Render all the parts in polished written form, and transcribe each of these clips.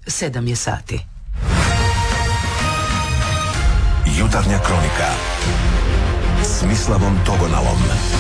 7 je sati. Jutarnja kronika s Mislavom Togonalom.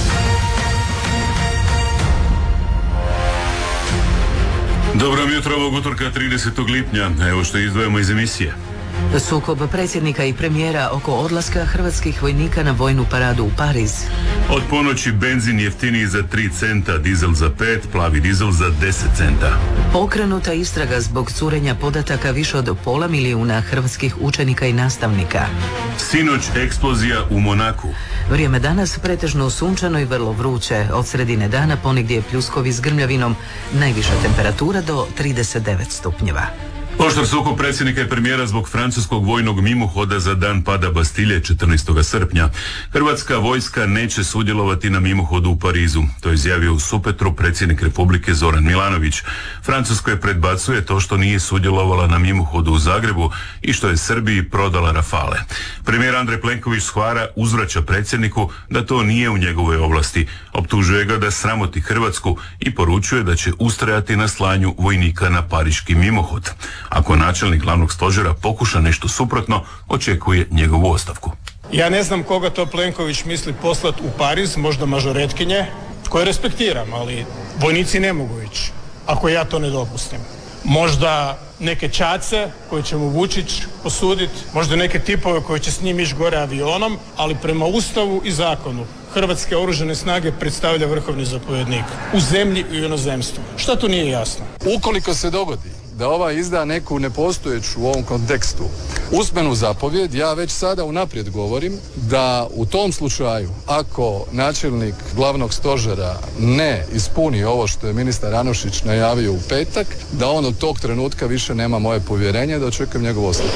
Dobro jutro ovog utorka 30. lipnja. Evo što izdvajamo iz emisije. Sukob predsjednika i premijera oko odlaska hrvatskih vojnika na vojnu paradu u Pariz. Od ponoći benzin jeftiniji za 3 centa, dizel za 5, plavi dizel za 10 centa. Pokrenuta istraga zbog curenja podataka više od 500.000 hrvatskih učenika i nastavnika. Sinoć eksplozija u Monaku. Vrijeme danas pretežno sunčano i vrlo vruće. Od sredine dana ponegdje pljuskovi s grmljavinom. Najviša temperatura do 39 stupnjeva. Oštar sukob predsjednika i premijera zbog francuskog vojnog mimohoda za dan pada Bastilje 14. srpnja. Hrvatska vojska neće sudjelovati na mimohodu u Parizu. To je izjavio u Supetru predsjednik Republike Zoran Milanović. Francuskoj predbacuje to što nije sudjelovala na mimohodu u Zagrebu i što je Srbiji prodala Rafale. Premijer Andrej Plenković shvara uzvraća predsjedniku da to nije u njegovoj ovlasti. Optužuje ga da sramoti Hrvatsku i poručuje da će ustrajati na slanju vojnika na pariški mimohod. Ako načelnik glavnog stožera pokuša nešto suprotno, očekuje njegovu ostavku. Ja ne znam koga to Plenković misli poslati u Pariz, možda mažoretkinje, koje respektiram, ali vojnici ne mogu ići, ako ja to ne dopustim. Možda neke čace koje će mu Vučić posuditi, možda neke tipove koji će s njim ići gore avionom, ali prema Ustavu i zakonu Hrvatske oružane snage predstavlja vrhovni zapovjednik u zemlji i u inozemstvu. Šta tu nije jasno? Ukoliko se dogodi da ova izda neku nepostojeću u ovom kontekstu usmenu zapovjed, ja već sada unaprijed govorim da u tom slučaju, ako načelnik glavnog stožera ne ispuni ovo što je ministar Anušić najavio u petak, da on od tog trenutka više nema moje povjerenje, da očekujem njegov ostavku.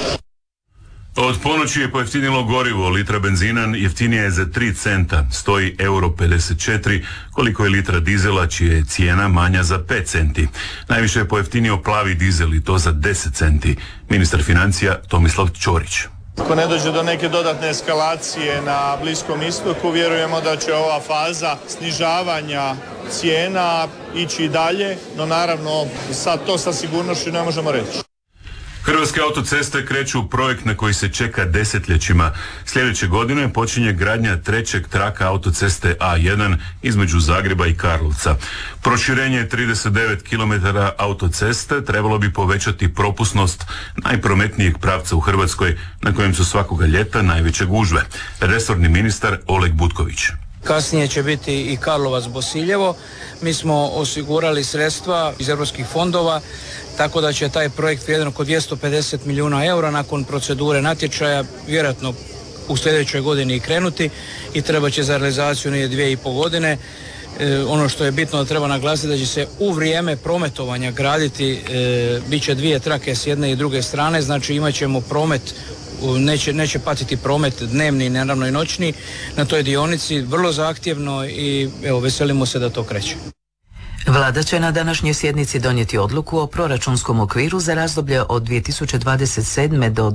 Od ponoći je pojeftinilo gorivo, litra benzina jeftinija je za 3 centa, stoji €54, koliko je litra dizela čija je cijena manja za 5 centi. Najviše je pojeftinio plavi dizel i to za 10 centi. Ministar financija Tomislav Ćorić. Ako ne dođe do neke dodatne eskalacije na Bliskom istoku, vjerujemo da će ova faza snižavanja cijena ići dalje, no naravno sad to sa sigurnošću ne možemo reći. Hrvatske autoceste kreću projekt na koji se čeka desetljećima. Sljedeće godine počinje gradnja trećeg traka autoceste A1 između Zagreba i Karlovca. Proširenje 39 km autoceste trebalo bi povećati propusnost najprometnijeg pravca u Hrvatskoj na kojem su svakoga ljeta najveće gužve. Resorni ministar Oleg Butković. Kasnije će biti i Karlovac-Bosiljevo. Mi smo osigurali sredstva iz europskih fondova, tako da će taj projekt vrijedan oko 250 milijuna eura nakon procedure natječaja vjerojatno u sljedećoj godini i krenuti i treba će za realizaciju 2,5 godine. Ono što je bitno da treba naglasiti da će se u vrijeme prometovanja graditi, bit će 2 trake s jedne i druge strane, znači imat ćemo promet, neće patiti promet dnevni, naravno i noćni na toj dionici, vrlo zahtjevno i evo veselimo se da to kreće. Vlada će na današnjoj sjednici donijeti odluku o proračunskom okviru za razdoblje od 2027. do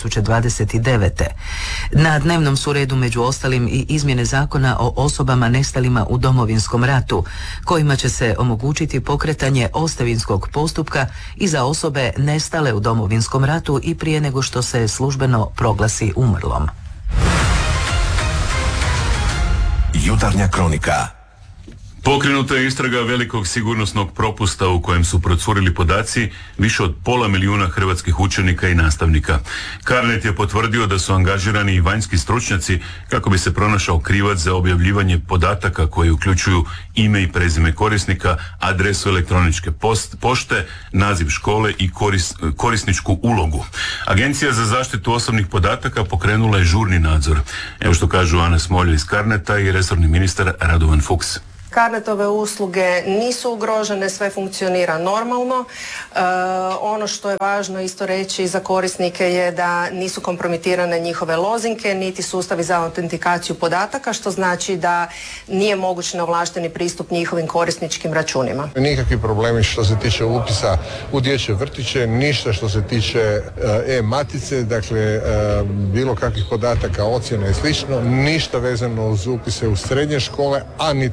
2029. Na dnevnom su redu među ostalim i izmjene zakona o osobama nestalima u Domovinskom ratu, kojima će se omogućiti pokretanje ostavinskog postupka i za osobe nestale u Domovinskom ratu i prije nego što se službeno proglasi umrlom. Jutarnja kronika. Pokrenuta je istraga velikog sigurnosnog propusta u kojem su procurili podaci više od 500.000 hrvatskih učenika i nastavnika. Carnet je potvrdio da su angažirani i vanjski stručnjaci kako bi se pronašao krivac za objavljivanje podataka koji uključuju ime i prezime korisnika, adresu elektroničke pošte, naziv škole i korisničku ulogu. Agencija za zaštitu osobnih podataka pokrenula je žurni nadzor. Evo što kažu Ana Smolja iz Carneta i resorni ministar Radovan Fuchs. Carnetove usluge nisu ugrožene, sve funkcionira normalno. Ono što je važno isto reći za korisnike je da nisu kompromitirane njihove lozinke, niti sustavi za autentikaciju podataka, što znači da nije moguć neovlašteni pristup njihovim korisničkim računima. Nikakvi problemi što se tiče upisa u dječje vrtiće, ništa što se tiče e-matice, dakle bilo kakvih podataka, ocjena i slično, ništa vezano uz upise u srednje škole, a niti državnu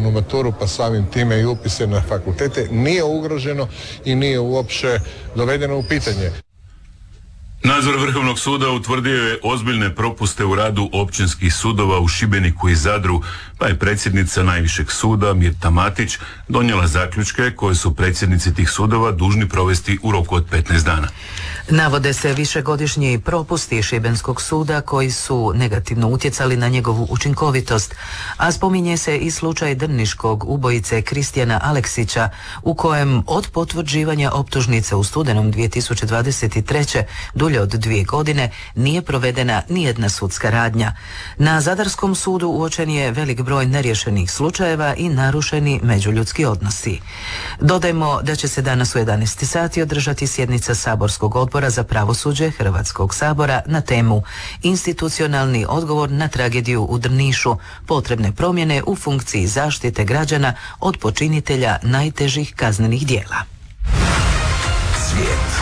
državnu maturu, pa samim time i upise na fakultete, nije ugroženo i nije uopće dovedeno u pitanje. Nadzor Vrhovnog suda utvrdio je ozbiljne propuste u radu općinskih sudova u Šibeniku i Zadru, pa je predsjednica najvišeg suda Mirta Matić donijela zaključke koje su predsjednici tih sudova dužni provesti u roku od 15 dana. Navode se višegodišnji propusti Šibenskog suda koji su negativno utjecali na njegovu učinkovitost, a spominje se i slučaj drniškog ubojice Kristijana Aleksića u kojem od potvrđivanja optužnice u studenom 2023. dulje od 2 godine nije provedena nijedna sudska radnja. Na Zadarskom sudu uočen je velik broj neriješenih slučajeva i narušeni međuljudski odnosi. Dodajmo da će se danas u 11 sati održati sjednica Saborskog odbora za pravosuđe Hrvatskog sabora na temu institucionalni odgovor na tragediju u Drnišu, potrebne promjene u funkciji zaštite građana od počinitelja najtežih kaznenih djela. Svijet.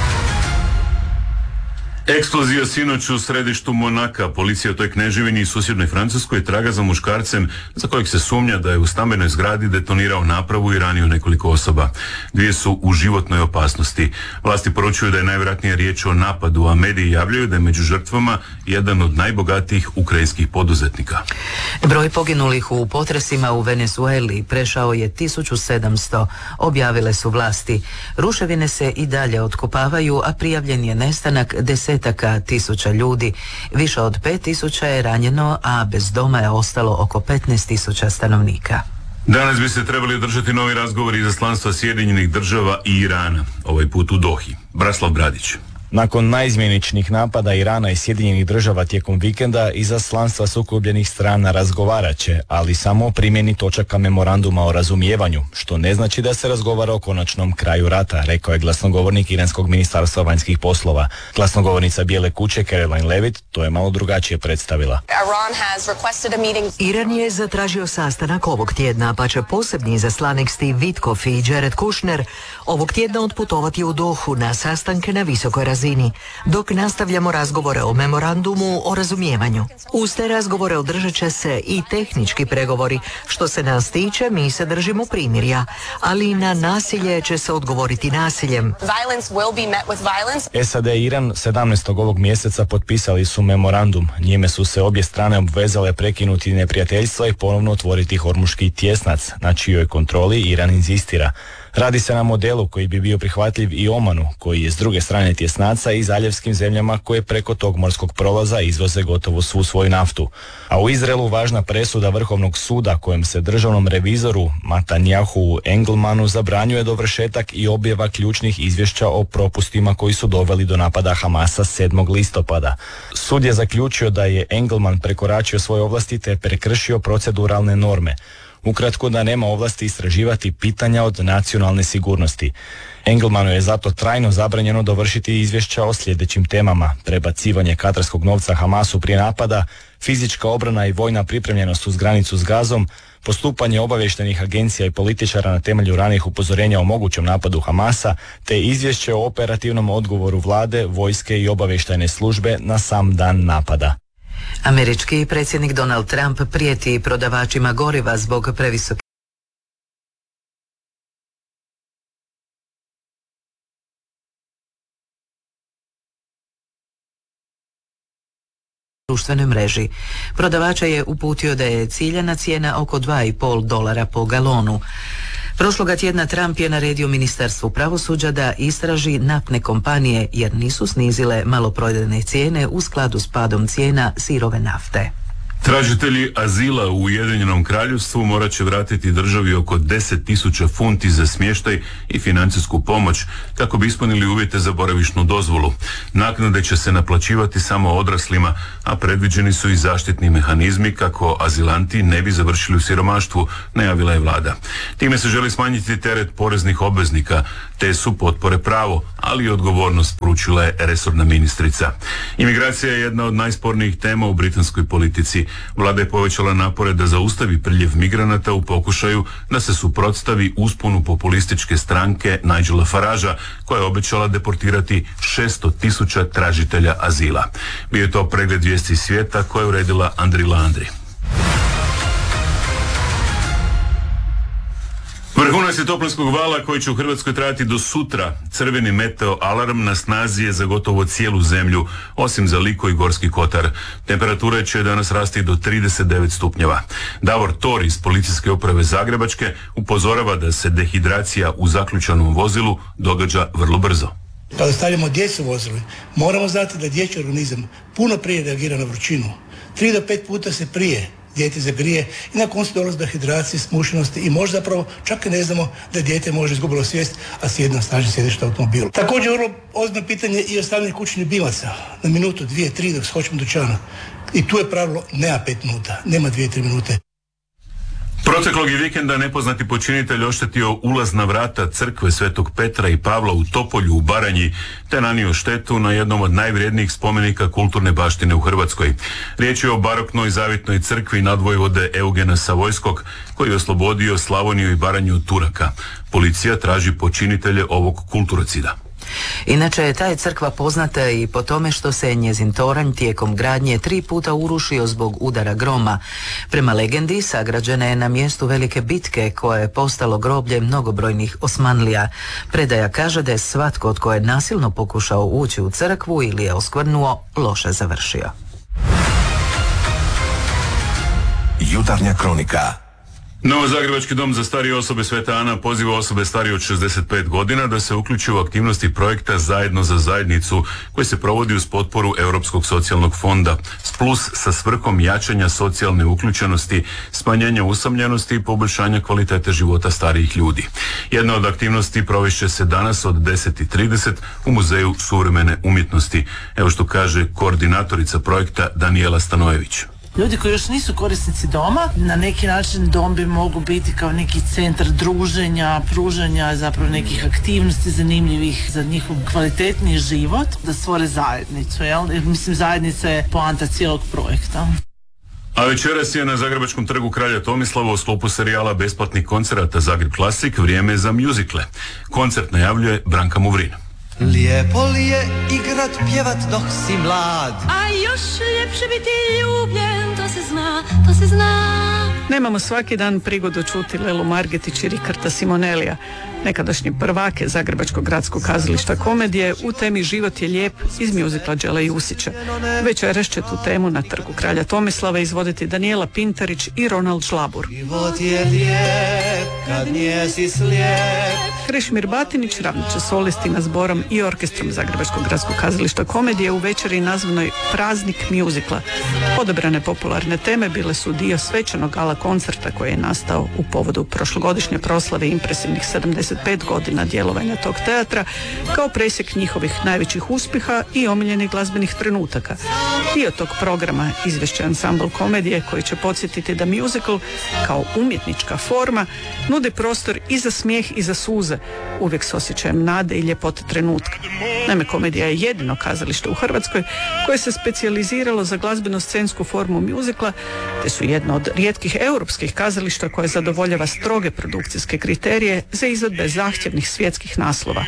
Eksplozija sinoć u središtu Monaka. Policija u toj kneževini i susjednoj Francuskoj traga za muškarcem za kojeg se sumnja da je u stambenoj zgradi detonirao napravu i ranio nekoliko osoba. 2 su u životnoj opasnosti. Vlasti poručuju da je najvjerojatnije riječ o napadu, a mediji javljaju da je među žrtvama jedan od najbogatijih ukrajinskih poduzetnika. Broj poginulih u potresima u Venezueli prešao je 1700, objavile su vlasti. Ruševine se i dalje otkopavaju, a prijavljen je nestanak desetaka tisuća ljudi. Više od 5000 je ranjeno, a bez doma je ostalo oko 15.000 stanovnika. Danas bi se trebali održati novi razgovori izaslanstva Sjedinjenih država i Irana, ovaj put u Dohi. Braslav Bradić. Nakon naizmjeničnih napada Irana i Sjedinjenih država tijekom vikenda, izaslanstva sukobljenih strana razgovarat će, ali samo o primjeni točaka memoranduma o razumijevanju, što ne znači da se razgovara o konačnom kraju rata, rekao je glasnogovornik Iranskog ministarstva vanjskih poslova. Glasnogovornica Bijele kuće Caroline Levitt to je malo drugačije predstavila. Iran je zatražio sastanak ovog tjedna, pa će posebni izaslanik Steve Witkoff i Jared Kushner ovog tjedna otputovati u Dohu na sastanke na visokoj razini, dok nastavljamo razgovore o memorandumu o razumijevanju. Uz te razgovore održat će se i tehnički pregovori. Što se nas tiče, mi se držimo primirja, ali na nasilje će se odgovoriti nasiljem. SAD i Iran 17. ovog mjeseca potpisali su memorandum. Njime su se obje strane obvezale prekinuti neprijateljstva i ponovno otvoriti Hormuški tjesnac, na čijoj kontroli Iran inzistira. Radi se na modelu koji bi bio prihvatljiv i Omanu, koji je s druge strane tjesnaca, i zaljevskim zemljama koje preko tog morskog prolaza izvoze gotovo svu svoju naftu. A u Izraelu važna presuda Vrhovnog suda kojem se državnom revizoru Matanjahu Engelmanu zabranjuje dovršetak i objava ključnih izvješća o propustima koji su doveli do napada Hamasa 7. listopada. Sud je zaključio da je Engelman prekoračio svoje ovlasti te prekršio proceduralne norme. Ukratko, da nema ovlasti istraživati pitanja od nacionalne sigurnosti. Engelmanu je zato trajno zabranjeno dovršiti izvješća o sljedećim temama: prebacivanje katarskog novca Hamasu prije napada, fizička obrana i vojna pripremljenost uz granicu s Gazom, postupanje obavještajnih agencija i političara na temelju ranijih upozorenja o mogućem napadu Hamasa, te izvješće o operativnom odgovoru vlade, vojske i obavještajne službe na sam dan napada. Američki predsjednik Donald Trump prijeti prodavačima goriva zbog previsoke društvenoj mreži. Prodavača je uputio da je ciljana cijena oko $2,5 po galonu. Prošloga tjedna Trump je naredio Ministarstvu pravosuđa da istraži naftne kompanije jer nisu snizile maloprodajne cijene u skladu s padom cijena sirove nafte. Tražitelji azila u Ujedinjenom Kraljevstvu morat će vratiti državi oko 10.000 funti za smještaj i financijsku pomoć kako bi ispunili uvjete za boravišnu dozvolu. Naknade će se naplaćivati samo odraslima, a predviđeni su i zaštitni mehanizmi kako azilanti ne bi završili u siromaštvu, najavila je vlada. Time se želi smanjiti teret poreznih obveznika, te su potpore pravo, ali i odgovornost, poručila je resorna ministrica. Imigracija je jedna od najspornijih tema u britanskoj politici. Vlada je povećala napore da zaustavi priljev migranata u pokušaju da se suprotstavi usponu populističke stranke Nigela Faragea, koja je obećala deportirati 600.000 tražitelja azila. Bio je to pregled vijesti svijeta koje je uredila Andrila Andri. Vrhunac je toplinskog vala koji će u Hrvatskoj trajati do sutra. Crveni meteo alarm na snazi je za gotovo cijelu zemlju, osim za Liku i Gorski kotar. Temperatura će danas rasti do 39 stupnjeva. Davor Tor iz Policijske uprave Zagrebačke upozorava da se dehidracija u zaključanom vozilu događa vrlo brzo. Kada stavljamo djecu u vozilo, moramo znati da dječji organizam puno prije reagira na vrućinu. 3 do 5 puta se prije dijete zagrije i na koncu dolazi do hidracije, smušenosti i možda zapravo čak i ne znamo da dijete može izgubilo svijest, a sjedi na snažni sjedište automobilu. Također vrlo ozbiljno pitanje i ostavljanje kućnih bilaca na minutu, 2, 3 dok skočimo do dućana. I tu je pravilo nema 5 minuta, nema 2-3 minute. Proteklog je vikenda nepoznati počinitelj oštetio ulazna vrata crkve Svetog Petra i Pavla u Topolju u Baranji, te nanio štetu na jednom od najvrijednijih spomenika kulturne baštine u Hrvatskoj. Riječ je o baroknoj zavitnoj crkvi nadvojvode Eugena Savojskog, koji je oslobodio Slavoniju i Baranju od Turaka. Policija traži počinitelje ovog kulturocida. Inače, ta je crkva poznata i po tome što se njezin toranj tijekom gradnje 3 puta urušio zbog udara groma. Prema legendi, sagrađena je na mjestu velike bitke koje je postalo groblje mnogobrojnih Osmanlija. Predaja kaže da je svatko tko je nasilno pokušao ući u crkvu ili je oskvrnuo, loše završio. Jutarnja kronika. Novozagrebački dom za starije osobe Sveta Ana poziva osobe starije od 65 godina da se uključi u aktivnosti projekta Zajedno za zajednicu koji se provodi uz potporu Europskog socijalnog fonda plus sa svrhom jačanja socijalne uključenosti, smanjenja usamljenosti i poboljšanja kvalitete života starijih ljudi. Jedna od aktivnosti provešće se danas od 10:30 u Muzeju suvremene umjetnosti. Evo što kaže koordinatorica projekta Danijela Stanojević. Ljudi koji još nisu korisnici doma, na neki način dom bi mogao biti kao neki centar druženja, pružanja zapravo nekih aktivnosti zanimljivih za njihov kvalitetniji život, da stvore zajednicu, jel? Jer mislim zajednica je poanta cijelog projekta. A večeras je na Zagrebačkom trgu Kralja Tomislava u sklopu serijala besplatnih koncerata Zagreb Classic vrijeme za mjuzikle. Koncert najavljuje Branka Muvrin. Lijepo li je igrat, pjevat dok si mlad, a još ljepše biti ljubljen, to se zna, to se zna. Nemamo svaki dan prigodu čuti Lelu Margetić i Rikarda Simonelija, nekadašnje prvake Zagrebačkog gradskog kazališta komedije u temi Život je lijep iz mjuzikla Đela Jusića. Večeras će tu temu na trgu Kralja Tomislava izvoditi Danijela Pintarić i Ronald Žlabur. Život je lijep kad njesi slijep. Krešimir Batinić ravnat će solistima, zborom i orkestrom Zagrebačkog gradskog kazališta komedije u večeri nazvanoj Praznik mjuzikla. Odabrane popularne teme bile su dio svečanog gala koncerta koji je nastao u povodu prošlogodišnje proslave impresivnih 75 godina djelovanja tog teatra, kao presjek njihovih najvećih uspjeha i omiljenih glazbenih trenutaka. Dio tog programa izvješće ansambl komedije koji će podsjetiti da muzikal kao umjetnička forma nudi prostor i za smijeh i za suze, uvijek s osjećajem nade i ljepote trenutka. Naime, komedija je jedino kazalište u Hrvatskoj koje se specijaliziralo za glazbeno-scensku formu muzikla, te su jedno od rijetkih europskih kazališta koje zadovoljava stroge produkcijske kriterije za izvedbe zahtjevnih svjetskih naslova.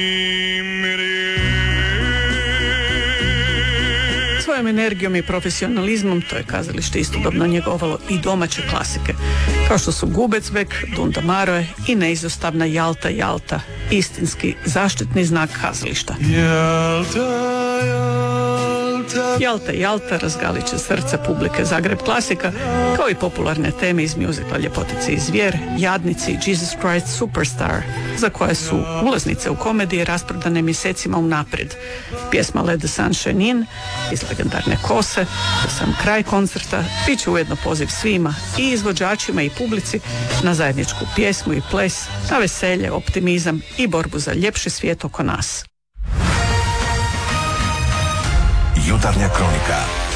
Svojom energijom i profesionalizmom to je kazalište istodobno njegovalo i domaće klasike, kao što su Gubecbek, Dunda Maroe i neizostavna Jalta, Jalta, istinski zaštitni znak kazališta. Jalta, Jalta razgalit će srca publike Zagreb Klasika, kao i popularne teme iz mjuzikla Ljepotice i zvijer, Jadnici, Jesus Christ Superstar, za koje su ulaznice u komediji rasprodane mjesecima unaprijed. Pjesma Let the Sunshine In iz legendarne Kose, za sam kraj koncerta, bit će ujedno poziv svima, i izvođačima i publici, na zajedničku pjesmu i ples, na veselje, optimizam i borbu za ljepši svijet oko nas. Jutarnja kronika.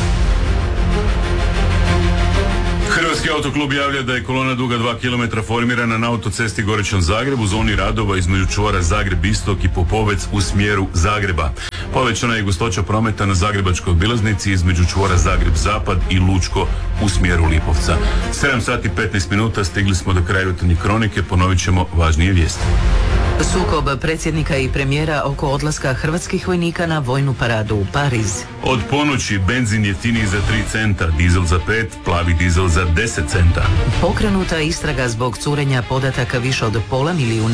Hrvatski autoklub javlja da je kolona duga 2 km formirana na autocesti Gorečan-Zagreb u zoni radova između čvora Zagreb-Istok i Popovec u smjeru Zagreba. Povećana je gustoća prometa na zagrebačkoj obilaznici između čvora Zagreb-Zapad i Lučko u smjeru Lipovca. 7 sati 15 minuta, stigli smo do kraja jutarnje kronike, ponovit ćemo važnije vijesti. Sukob predsjednika i premijera oko odlaska hrvatskih vojnika na vojnu paradu u Pariz. Od ponoći benzin jeftiniji za 3 centa, dizel za 5, plavi dizel za 10 centa. Pokrenuta istraga zbog curenja podataka više od 500 000